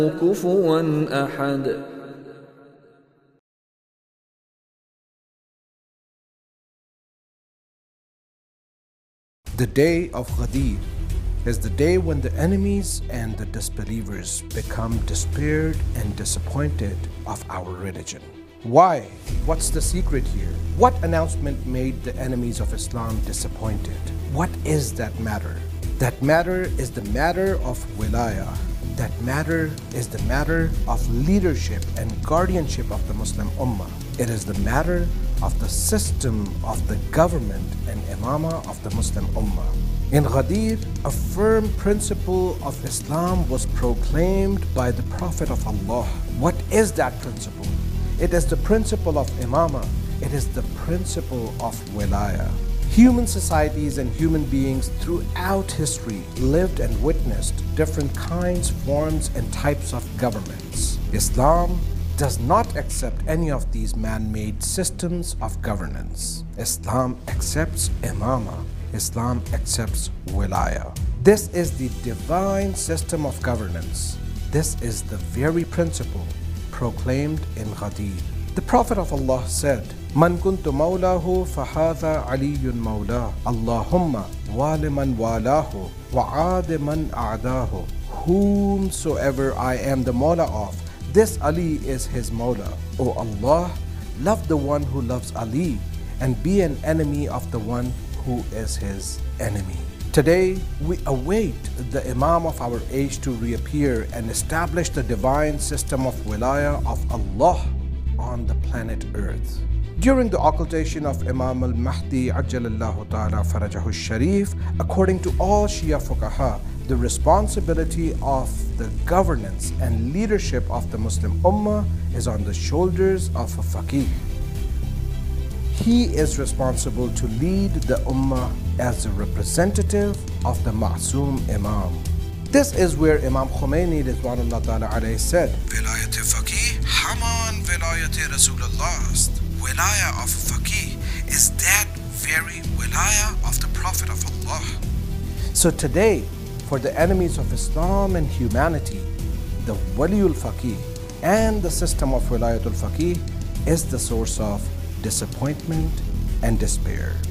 كفوا أحد. The day of Ghadir is the day when the enemies and the disbelievers become despaired and disappointed of our religion. Why? What's the secret here? What announcement made the enemies of Islam disappointed? What is that matter? That matter is the matter of wilayah. That matter is the matter of leadership and guardianship of the Muslim Ummah. It is the matter of the system of the government and imamah of the Muslim Ummah. In Ghadir, a firm principle of Islam was proclaimed by the Prophet of Allah. What is that principle? It is the principle of imamah. It is the principle of wilayah. Human societies and human beings throughout history lived and witnessed different kinds, forms, and types of governments. Islam does not accept any of these man-made systems of governance. Islam accepts imamah. Islam accepts wilayah. This is the divine system of governance. This is the very principle proclaimed in Ghadir. The Prophet of Allah said, Man kuntu mawlahu fahadha aliyun mawlah. Allahumma waliman walahu wa'ade man a'dahu. Whomsoever I am the mawla of, this Ali is his mawla. O Allah, love the one who loves Ali and be an enemy of the one who is his enemy. Today, we await the Imam of our age to reappear and establish the divine system of wilayah of Allah on the planet Earth. During the occultation of Imam al-Mahdi Ajjalallahu Ta'ala Farajahu Sharif, according to all Shia Fuqaha, the responsibility of the governance and leadership of the Muslim Ummah is on the shoulders of a faqih. He is responsible to lead the Ummah as a representative of the Ma'soom Imam. This is where Imam Khomeini Ridwanullah Ta'ala alayhi said, Vilayat faqih haman vilayat Rasulullah. Wilayah of faqih is that very wilayah of the Prophet of Allah. So today, for the enemies of Islam and humanity, the Waliul Faqih and the system of Wilayatul Faqih is the source of disappointment and despair.